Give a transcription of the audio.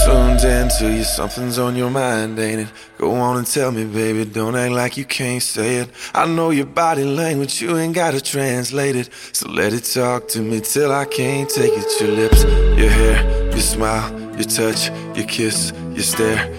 tuned in to you, something's on your mind, ain't it? Go on and tell me, baby, don't act like you can't say it. I know your body language, you ain't gotta translate it. So let it talk to me till I can't take it. Your lips, your hair, your smile, your touch, your kiss, your stare.